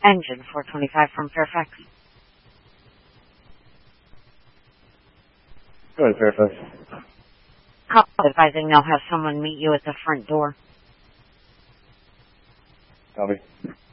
Engine 425 from Fairfax. Go ahead, Fairfax. Call advising they'll have someone meet you at the front door. Copy.